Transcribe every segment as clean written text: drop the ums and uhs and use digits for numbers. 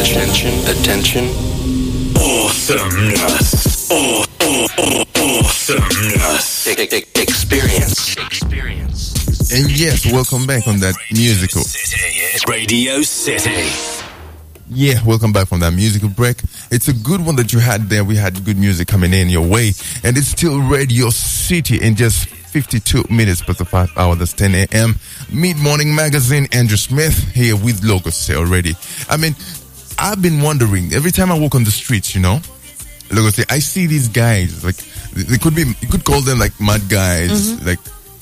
Attention. Awesomeness. Awesomeness. Experience. And yes, welcome back on that musical. Radio City. Yeah, welcome back from that musical break. It's a good one that you had there. We had good music coming in your way. And it's still Radio City in just 52 minutes plus the 5 hours. That's 10 a.m. Mid-morning magazine. Andrew Smith here with Logos already. I mean, I've been wondering, every time I walk on the streets, Logos, I see these guys, like, you could call them like mad guys, like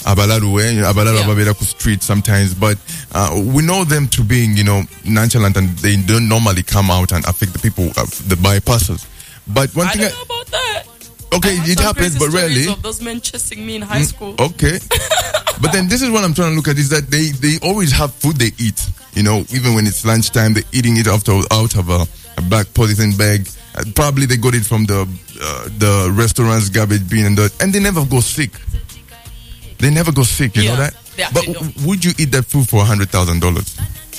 Abalaru street sometimes, but we know them to being, nonchalant, and they don't normally come out and affect the people, the bypassers. But one thing I don't know about that. Okay, it happens, but rarely. Of those men chasing me in high school. Okay. But then this is what I'm trying to look at, is that they always have food they eat. Even when it's lunchtime, they're eating it out of a black polythene bag. Probably they got it from the restaurant's garbage bin and they never go sick. They never go sick, you know that? But would you eat that food for $100,000?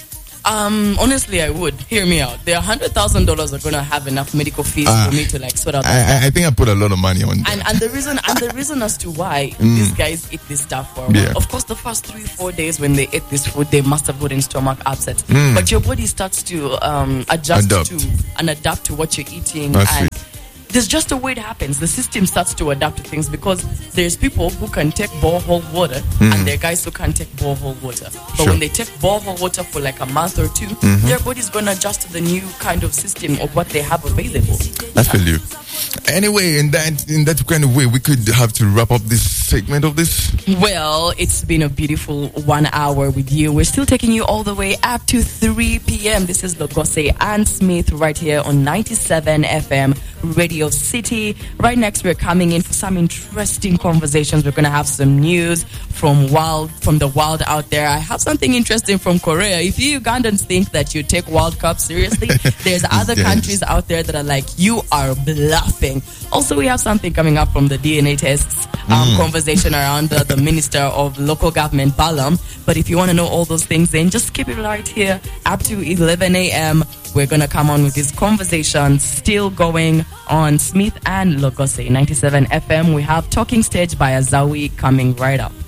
Honestly, I would. Hear me out. The $100,000 are going to have enough medical fees for me to sort out that. I think I put a lot of money on that. And the reason as to why these guys eat this stuff for a while. Of course, the first 3-4 days when they ate this food, they must have gotten stomach upset. But your body starts to adapt to what you're eating. There's just a way it happens. The system starts to adapt to things because there's people who can take borehole water and there are guys who can't take borehole water. But when they take borehole water for like a month or two, their body's going to adjust to the new kind of system of what they have available. I feel you. Anyway, in that kind of way, we could have to wrap up this segment of this. Well, it's been a beautiful 1 hour with you. We're still taking you all the way up to 3 p.m. This is Logose and Smith right here on 97 FM Radio City. Right next, we're coming in for some interesting conversations. We're going to have some news from the wild out there. I have something interesting from Korea. If you Ugandans think that you take World Cup seriously, there's other countries out there that are like, you are bluffing. Also, we have something coming up from the DNA tests conversation around the Minister of Local Government, Balam. But if you want to know all those things, then just keep it right here up to 11 a.m. We're going to come on with this conversation still going on Smith and Logose 97 FM. We have Talking Stage by Azawi coming right up.